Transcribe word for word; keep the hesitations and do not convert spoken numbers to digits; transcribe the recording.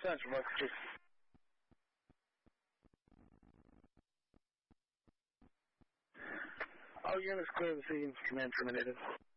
Central, Mark six. All units clear this evening. Command terminated.